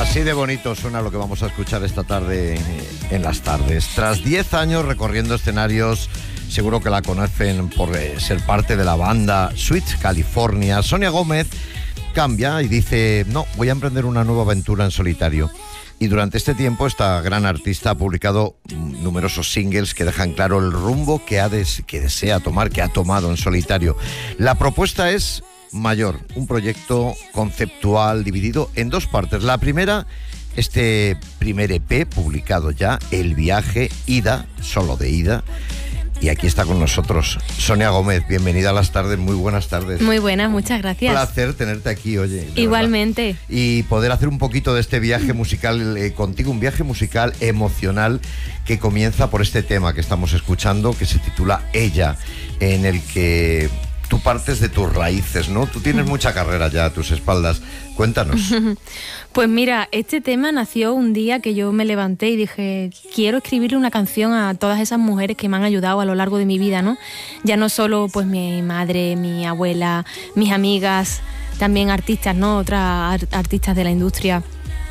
Así de bonito suena lo que vamos a escuchar esta tarde en las tardes. Tras 10 años recorriendo escenarios, seguro que la conocen por ser parte de la banda Sweet California, Sonia Gómez cambia y dice: no, voy a emprender una nueva aventura en solitario. Y durante este tiempo esta gran artista ha publicado numerosos singles que dejan claro el rumbo que desea tomar, que ha tomado en solitario. La propuesta es mayor, un proyecto conceptual dividido en dos partes. La primera, este primer EP publicado ya, El Viaje, Ida, solo de ida. Y aquí está con nosotros Sonia Gómez. Bienvenida a las tardes, muy buenas tardes. Muy buenas, muchas gracias. Un placer tenerte aquí, oye. Igualmente. Verdad. Y poder hacer un poquito de este viaje musical contigo, un viaje musical emocional que comienza por este tema que estamos escuchando, que se titula Ella, en el que tú partes de tus raíces, ¿no? Tú tienes mucha carrera ya a tus espaldas. Cuéntanos. Pues mira, este tema nació un día que yo me levanté y dije: quiero escribirle una canción a todas esas mujeres que me han ayudado a lo largo de mi vida, ¿no? Ya no solo pues mi madre, mi abuela, mis amigas, también artistas, ¿no? Otras artistas de la industria.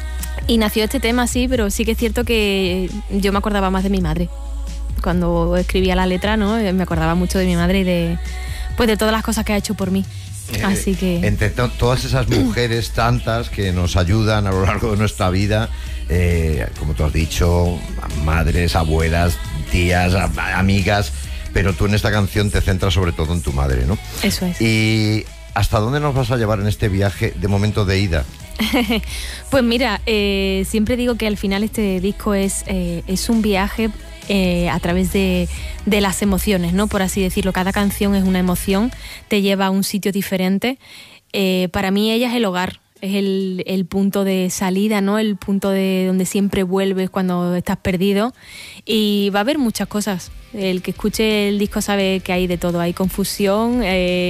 Y nació este tema así, pero sí que es cierto que yo me acordaba más de mi madre. Cuando escribía la letra, ¿no? Me acordaba mucho de mi madre y de todas las cosas que ha hecho por mí. Así que entre todas esas mujeres tantas que nos ayudan a lo largo de nuestra vida, como tú has dicho, madres, abuelas, tías, amigas, pero tú en esta canción te centras sobre todo en tu madre, ¿no? Eso es. ¿Y hasta dónde nos vas a llevar en este viaje de momento de ida? Pues mira, siempre digo que al final este disco es un viaje a través de las emociones, ¿no? Por así decirlo. Cada canción es una emoción, te lleva a un sitio diferente. Para mí ella es el hogar, es el punto de salida, ¿no? El punto de donde siempre vuelves cuando estás perdido. Y va a haber muchas cosas. El que escuche el disco sabe que hay de todo. Hay confusión,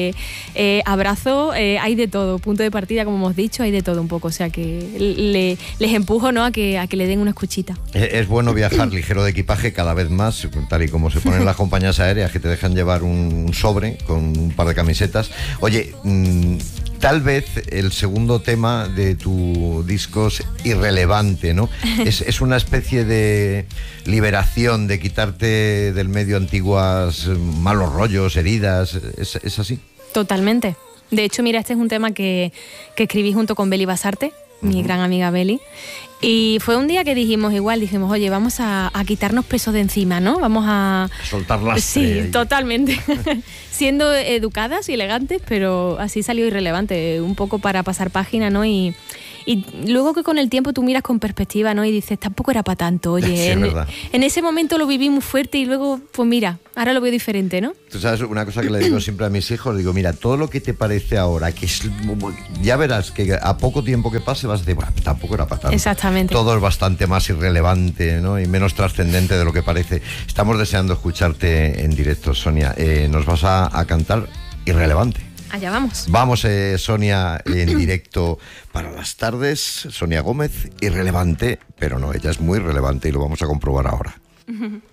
abrazo, hay de todo. Punto de partida, como hemos dicho, hay de todo un poco. O sea que les empujo, ¿no? a que le den una escuchita. Es bueno viajar ligero de equipaje cada vez más, tal y como se ponen las compañías aéreas, que te dejan llevar un sobre con un par de camisetas. Oye, tal vez el segundo tema de tu disco es irrelevante, ¿no? Es una especie de liberación, de quitarte del medio antiguas malos rollos, heridas. ¿Es así? Totalmente. De hecho, mira, este es un tema que escribí junto con Beli Basarte, mi gran amiga Beli. Y fue un día que dijimos, oye, vamos a quitarnos peso de encima, ¿no? Vamos a soltar lastre. Sí, totalmente. Siendo educadas y elegantes, pero así salió irrelevante, un poco para pasar página, ¿no? Y luego que con el tiempo tú miras con perspectiva, ¿no? Y dices, tampoco era para tanto, oye. Sí, en ese momento lo viví muy fuerte y luego, pues mira, ahora lo veo diferente, ¿no? Tú sabes, una cosa que le digo siempre a mis hijos, digo, mira, todo lo que te parece ahora, que es, ya verás que a poco tiempo que pase vas a decir, bueno, tampoco era para tanto. Exactamente. Todo es bastante más irrelevante, ¿no? Y menos trascendente de lo que parece. Estamos deseando escucharte en directo, Sonia. Nos vas a cantar Irrelevante. Allá vamos. Vamos, Sonia, en directo para las tardes. Sonia Gómez, Irrelevante, pero no, ella es muy relevante y lo vamos a comprobar ahora.